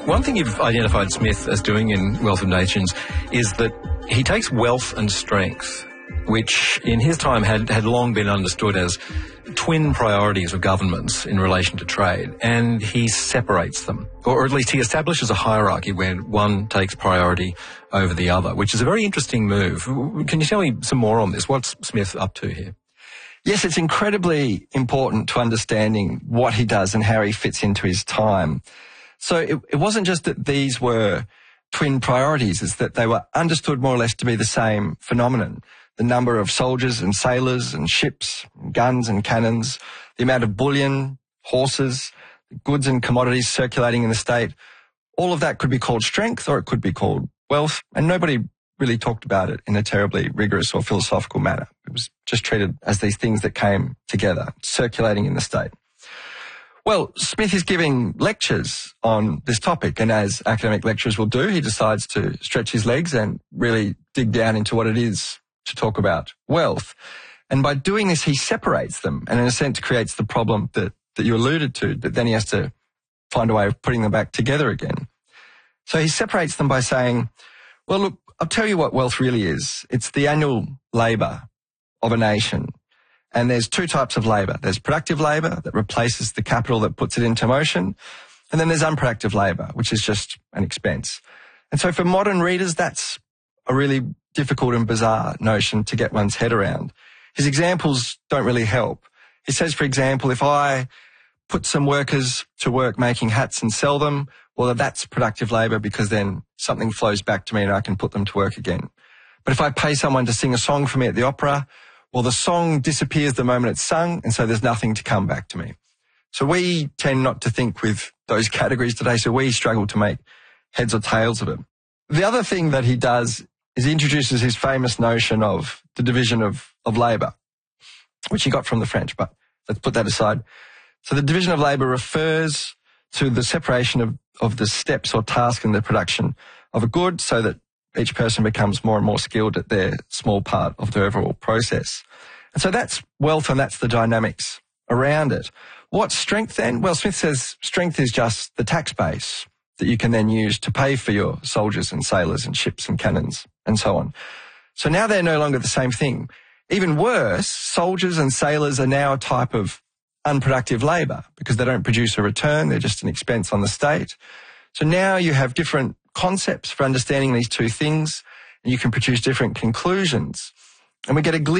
One thing you've identified Smith as doing in Wealth of Nations is that he takes wealth and strength, which in his time had long been understood as twin priorities of governments in relation to trade, and he separates them, or at least he establishes a hierarchy where one takes priority over the other, which is a very interesting move. Can you tell me some more on this? What's Smith up to here? Yes, it's incredibly important to understanding what he does and how he fits into his time. So it wasn't just that these were twin priorities, it's that they were understood more or less to be the same phenomenon. The number of soldiers and sailors and ships, guns and cannons, the amount of bullion, horses, goods and commodities circulating in the state, all of that could be called strength or it could be called wealth, and nobody really talked about it in a terribly rigorous or philosophical manner. It was just treated as these things that came together, circulating in the state. Well, Smith is giving lectures on this topic, and as academic lecturers will do, he decides to stretch his legs and really dig down into what it is to talk about wealth. And by doing this, he separates them and in a sense creates the problem that you alluded to, that then he has to find a way of putting them back together again. So he separates them by saying, well, look, I'll tell you what wealth really is. It's the annual labour of a nation. And there's two types of labour. There's productive labour that replaces the capital that puts it into motion. And then there's unproductive labour, which is just an expense. And so for modern readers, that's a really difficult and bizarre notion to get one's head around. His examples don't really help. He says, for example, if I put some workers to work making hats and sell them, well, that's productive labour because then something flows back to me and I can put them to work again. But if I pay someone to sing a song for me at the opera, well, the song disappears the moment it's sung, and so there's nothing to come back to me. So we tend not to think with those categories today, so we struggle to make heads or tails of it. The other thing that he does is he introduces his famous notion of the division of labour, which he got from the French, but let's put that aside. So the division of labour refers to the separation of the steps or tasks in the production of a good so that each person becomes more and more skilled at their small part of the overall process. And so that's wealth and that's the dynamics around it. What's strength then? Well, Smith says strength is just the tax base that you can then use to pay for your soldiers and sailors and ships and cannons and so on. So now they're no longer the same thing. Even worse, soldiers and sailors are now a type of unproductive labour because they don't produce a return. They're just an expense on the state. So now you have different concepts for understanding these two things, and you can produce different conclusions. And we get a glimpse